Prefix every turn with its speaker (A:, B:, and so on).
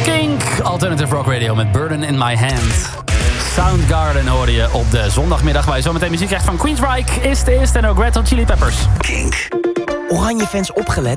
A: Kink, Alternative Rock Radio met Burden in My Hand. Soundgarden hoorde je op de zondagmiddag. Waar je zometeen muziek krijgt van Queensryche, Is en ook Red Hot Chili Peppers.
B: Kink. Oranje fans opgelet.